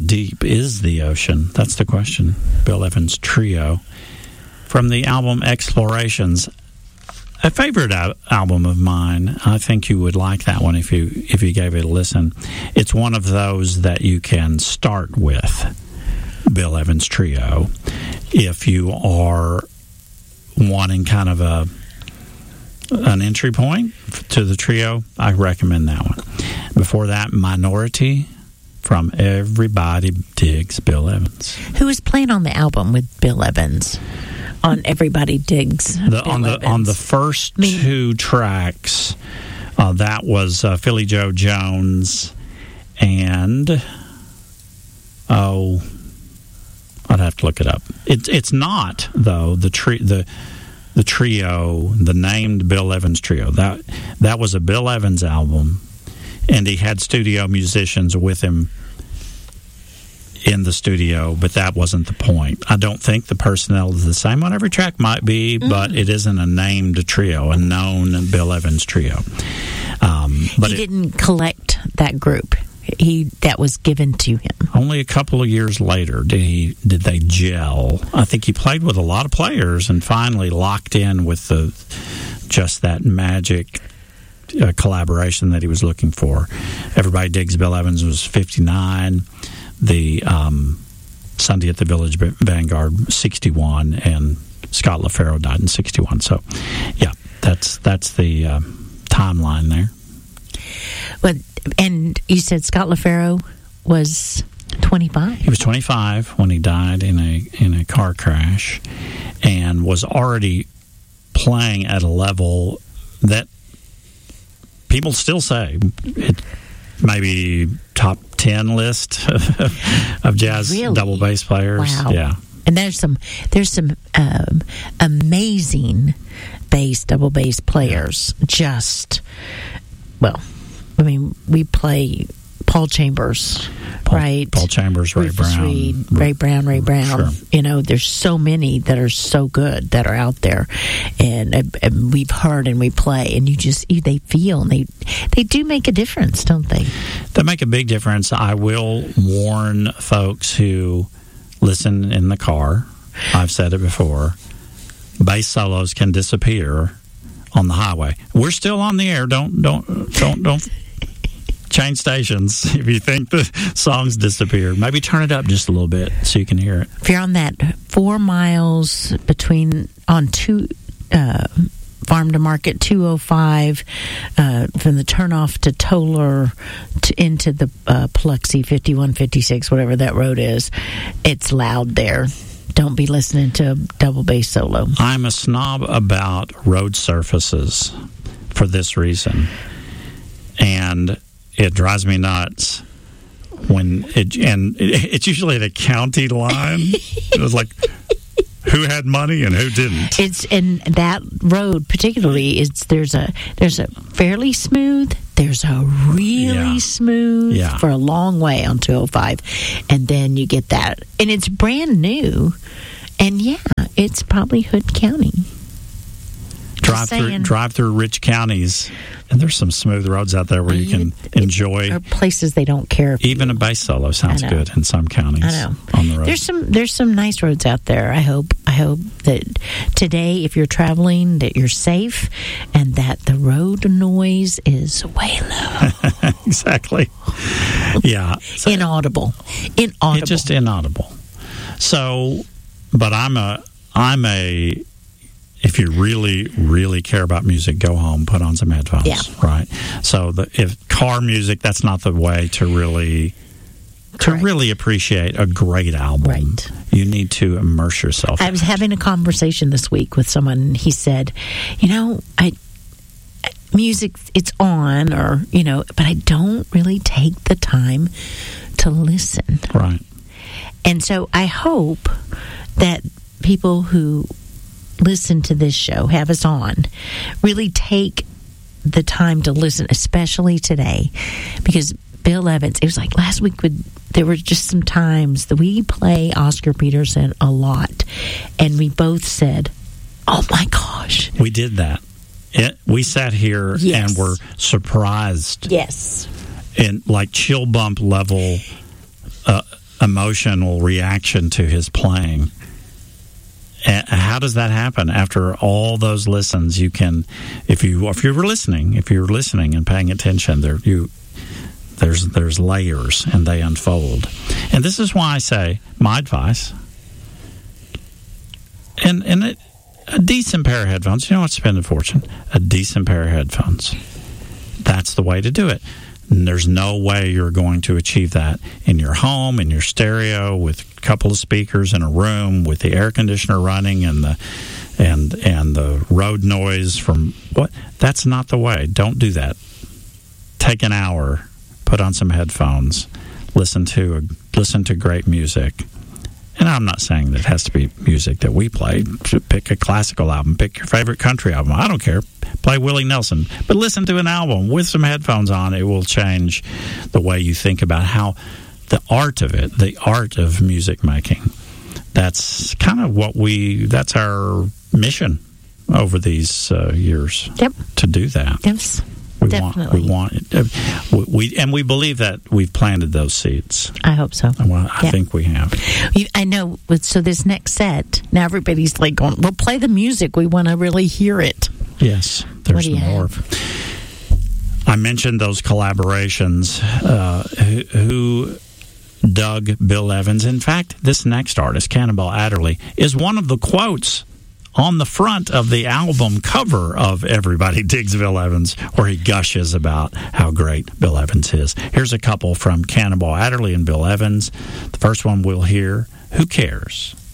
deep is the ocean? That's the question. Bill Evans Trio. From the album Explorations, a favorite album of mine. I think you would like that one if you gave it a listen. It's one of those that you can start with, Bill Evans Trio. If you are wanting kind of an entry point to the trio, I recommend that one. Before that, Minority from Everybody Digs Bill Evans. Who was playing on the album with Bill Evans? On Everybody Digs Bill Evans. On the first two tracks, that was Philly Joe Jones and I'd have to look it up. It's not though the trio, the named Bill Evans Trio. That was a Bill Evans album, and he had studio musicians with him in the studio, but that wasn't the point. I don't think the personnel is the same on every track. Might be, but it isn't a named trio, a known Bill Evans Trio. But he didn't collect that group. That was given to him. Only a couple of years later did they gel. I think he played with a lot of players and finally locked in with just that magic collaboration that he was looking for. Everybody Digs Bill Evans was 59. The Sunday at the Village Vanguard, 61, and Scott LaFaro died in 61. So, yeah, that's the timeline there. But and you said Scott LaFaro was 25. He was 25 when he died in a car crash, and was already playing at a level that people still say it maybe top 10 list of jazz double bass players. Wow. Yeah. And there's some amazing double bass players. We play Paul Chambers, right? Paul Chambers, Ray Rufus Brown. Reed, Ray Brown. Sure. There's so many that are so good that are out there, and we've heard and we play, and they feel, and they do make a difference, don't they? They make a big difference. I will warn folks who listen in the car. I've said it before. Bass solos can disappear on the highway. We're still on the air. Don't change stations if you think the song's disappeared. Maybe turn it up just a little bit so you can hear it. If you're on that 4 miles on Farm to Market 205 from the turnoff to Toller into the Paluxy 5156, whatever that road is, it's loud there. Don't be listening to a double bass solo. I'm a snob about road surfaces for this reason. And it drives me nuts when it's usually the county line. It was like, who had money and who didn't? It's in that road particularly. There's a fairly smooth. There's a really smooth for a long way on 205, and then you get that, and it's brand new, and it's probably Hood County. Drive through rich counties, and there's some smooth roads out there where you can enjoy. Or places they don't care. Even a bass solo sounds good in some counties. I know. On the road. There's some nice roads out there. I hope that today, if you're traveling, that you're safe and that the road noise is way low. Exactly. Yeah. So, inaudible. It's just inaudible. So, but I'm a. If you really, really care about music, go home, put on some headphones, right? So if car music, that's not the way to really appreciate a great album. Right. You need to immerse yourself. I was having a conversation this week with someone, and he said, music, it's on, but I don't really take the time to listen. Right. And so I hope that people who listen to this show, have us on, really take the time to listen, especially today, because Bill Evans, it was like last week, there were just some times that we play Oscar Peterson a lot, and we both said, oh my gosh. We did that. We sat here and were surprised. Yes. And like chill bump level emotional reaction to his playing. How does that happen? After all those listens, you can, if you were listening and paying attention, there's layers and they unfold. And this is why I say my advice. And a decent pair of headphones. You don't have to spend a fortune. A decent pair of headphones. That's the way to do it. And there's no way you're going to achieve that in your home, in your stereo, with a couple of speakers in a room, with the air conditioner running and the road noise from what. That's not the way. Don't do that. Take an hour, put on some headphones, listen to great music. And I'm not saying that it has to be music that we play. Pick a classical album. Pick your favorite country album. I don't care. Play Willie Nelson. But listen to an album with some headphones on. It will change the way you think about how the art of it, the art of music making. That's kind of that's our mission over these years. Yep. To do that. Yes. We want it. And we believe that we've planted those seeds. I hope so. Well, I think we have. I know. So this next set, now everybody's like going, well, play the music. We want to really hear it. Yes, there's more. I mentioned those collaborations. Who dug Bill Evans? In fact, this next artist, Cannonball Adderley, is one of the quotes on the front of the album cover of Everybody Digs Bill Evans, where he gushes about how great Bill Evans is. Here's a couple from Cannonball Adderley and Bill Evans. The first one we'll hear, Who Cares?